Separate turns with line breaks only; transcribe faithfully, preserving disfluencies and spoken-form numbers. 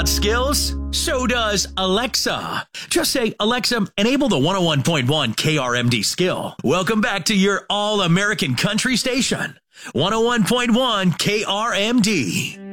got skills? So does Alexa. Just say, Alexa, enable the one oh one point one K R M D skill. Welcome back to your all-American country station, one oh one point one K R M D.